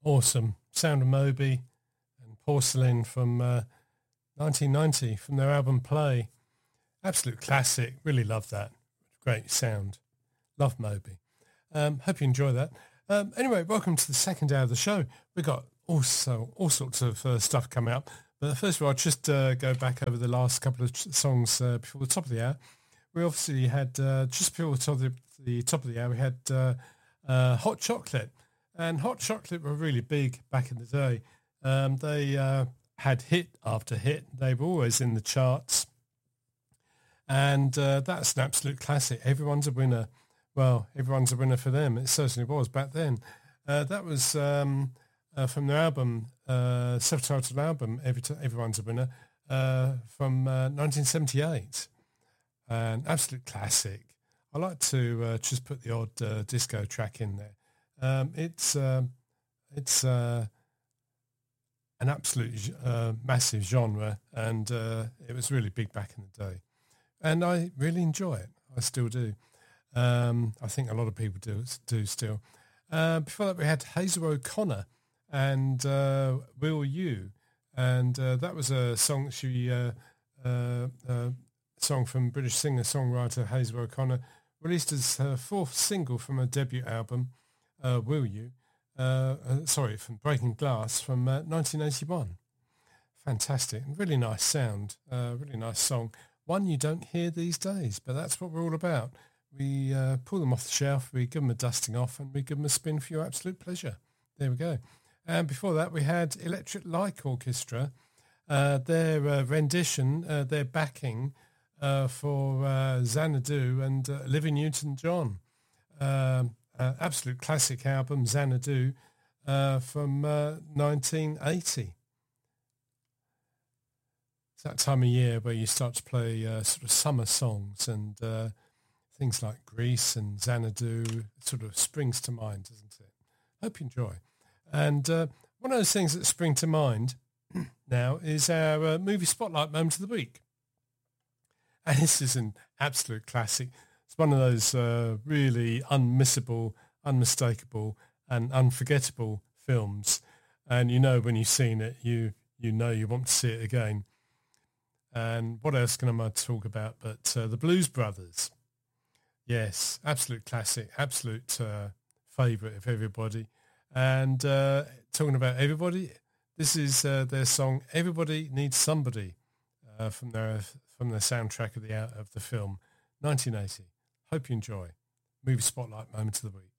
Awesome. Sound of Moby and Porcelain from 1990 from their album Play. Absolute classic. Really love that. Great sound. Love Moby. Hope you enjoy that. Anyway, welcome to the second hour of the show. We've got all sorts of stuff coming up. But first of all, I'll just go back over the last couple of songs before the top of the hour. We obviously had, just before the top of the hour, we had Hot Chocolate. And Hot Chocolate were really big back in the day. They had hit after hit. They were always in the charts. And that's an absolute classic. Everyone's a winner. Well, everyone's a winner for them. It certainly was back then. That was from their album, self-titled album, Everyone's a Winner, from 1978. An absolute classic. I like to just put the odd disco track in there. It's an absolute massive genre, and it was really big back in the day. And I really enjoy it. I still do. I think a lot of people do still. Before that, we had Hazel O'Connor and Will You, and that was a song she song from British singer-songwriter Hazel O'Connor, released as her fourth single from her debut album, Will You, from Breaking Glass from 1981. Fantastic. Really nice sound. Really nice song. One you don't hear these days, but that's what we're all about. We pull them off the shelf, we give them a dusting off, and we give them a spin for your absolute pleasure. There we go. And before that, we had Electric Light Orchestra, their rendition, their backing for Xanadu and Olivia Newton-John. Absolute classic album, Xanadu, from 1980. It's that time of year where you start to play sort of summer songs, and things like Grease and Xanadu sort of springs to mind, doesn't it? Hope you enjoy. And one of those things that spring to mind now is our movie spotlight moment of the week. And this is an absolute classic. It's one of those really unmissable, unmistakable, and unforgettable films. And you know when you've seen it, you know you want to see it again. And what else can I talk about but the Blues Brothers? Yes, absolute classic, absolute favourite of everybody. And talking about everybody, this is their song "Everybody Needs Somebody" from their soundtrack of the film, 1980. Hope you enjoy. Movie Spotlight moment of the week.